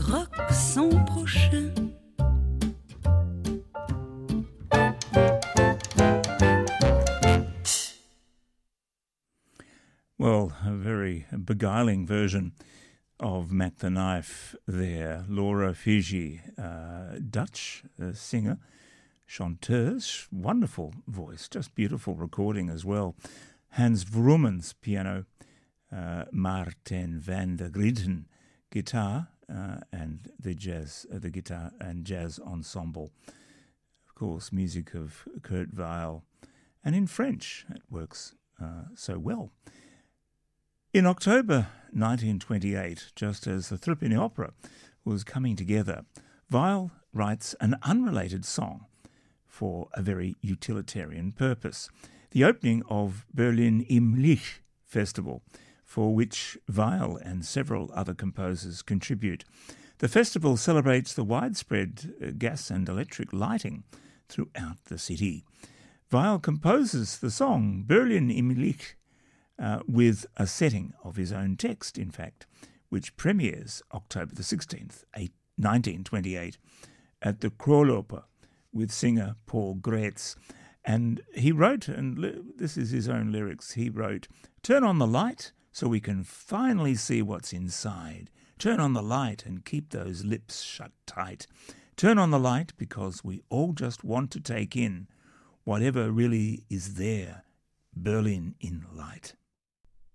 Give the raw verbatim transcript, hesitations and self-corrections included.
croque son prochain. Well, a very beguiling version of Mac the Knife there. Laura Fiji, uh, Dutch uh, singer, chanteuse, wonderful voice, just beautiful recording as well. Hans Vroomen's piano, uh, Maarten van der Grieden guitar, uh, and the jazz, uh, the guitar and jazz ensemble. Of course, music of Kurt Weill, and in French it works uh, so well. In October nineteen twenty-eight, just as the Threepenny Opera was coming together, Weill writes an unrelated song for a very utilitarian purpose, the opening of Berlin im Licht Festival, for which Weill and several other composers contribute. The festival celebrates the widespread gas and electric lighting throughout the city. Weill composes the song Berlin im Licht Uh, with a setting of his own text, in fact, which premieres October the sixteenth, nineteen twenty-eight, at the Króloper with singer Paul Grätz. And he wrote, and li- this is his own lyrics, he wrote, "Turn on the light so we can finally see what's inside. Turn on the light and keep those lips shut tight. Turn on the light because we all just want to take in whatever really is there, Berlin in light."